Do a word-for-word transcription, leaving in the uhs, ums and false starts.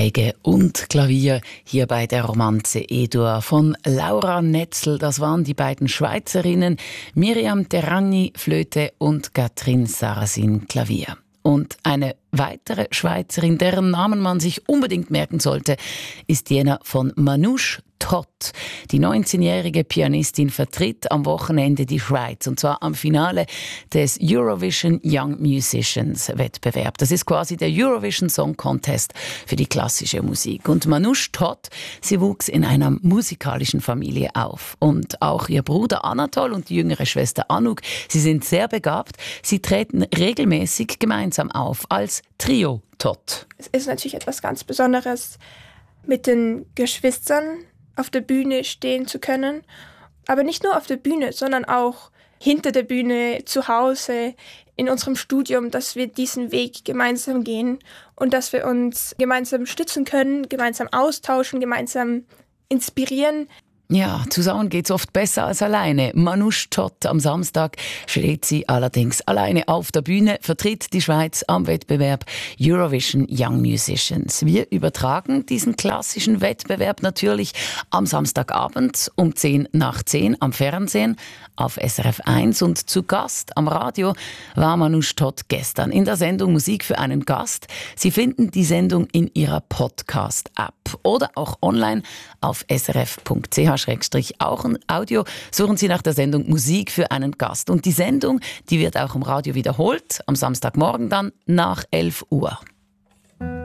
Geige und Klavier hier bei der Romanze E-Dur von Laura Netzel. Das waren die beiden Schweizerinnen Miriam Terragni, Flöte und Catherine Sarrazin, Klavier. Und eine weitere Schweizerin, deren Namen man sich unbedingt merken sollte, ist jener von Manouche Todt. Die neunzehnjährige Pianistin vertritt am Wochenende die Schweiz, und zwar am Finale des Eurovision Young Musicians Wettbewerb. Das ist quasi der Eurovision Song Contest für die klassische Musik. Und Manouche Todt, sie wuchs in einer musikalischen Familie auf. Und auch ihr Bruder Anatol und die jüngere Schwester Anouk, sie sind sehr begabt. Sie treten regelmäßig gemeinsam auf als Trio Todt. Es ist natürlich etwas ganz Besonderes, mit den Geschwistern auf der Bühne stehen zu können. Aber nicht nur auf der Bühne, sondern auch hinter der Bühne, zu Hause, in unserem Studium, dass wir diesen Weg gemeinsam gehen und dass wir uns gemeinsam stützen können, gemeinsam austauschen, gemeinsam inspirieren. Ja, zusammen geht's oft besser als alleine. Manouche Todt am Samstag steht sie allerdings alleine auf der Bühne, vertritt die Schweiz am Wettbewerb Eurovision Young Musicians. Wir übertragen diesen klassischen Wettbewerb natürlich am Samstagabend um zehn nach zehn am Fernsehen auf S R F eins, und zu Gast am Radio war Manouche Todt gestern in der Sendung Musik für einen Gast. Sie finden die Sendung in ihrer Podcast-App oder auch online auf s r f punkt c h auch ein Audio. Suchen Sie nach der Sendung Musik für einen Gast. Und die Sendung, die wird auch im Radio wiederholt, am Samstagmorgen dann nach elf Uhr.